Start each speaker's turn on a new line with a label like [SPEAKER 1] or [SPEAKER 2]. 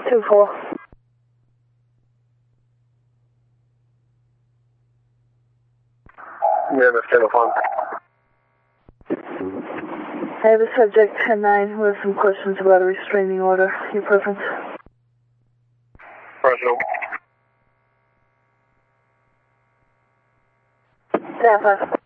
[SPEAKER 1] 2-4.
[SPEAKER 2] Yeah, that's telephone.
[SPEAKER 1] I have a subject 10-9 who has some questions about a restraining order. Your preference?
[SPEAKER 2] Personal.
[SPEAKER 1] Yeah, 5.